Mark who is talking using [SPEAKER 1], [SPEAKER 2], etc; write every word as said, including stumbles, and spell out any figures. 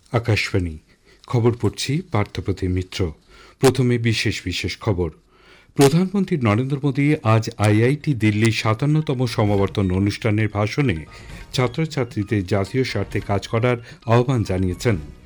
[SPEAKER 1] আকাশবাণী খবর পড়ছি পার্থপ্রতিম মিত্র। প্রথমে বিশেষ বিশেষ খবর। প্রধানমন্ত্রী নরেন্দ্র মোদী আজ আইআইটি দিল্লির সাতান্নতম সমাবর্তন অনুষ্ঠানের ভাষণে ছাত্রছাত্রীদের জাতীয় স্বার্থে কাজ করার আহ্বান জানিয়েছেন।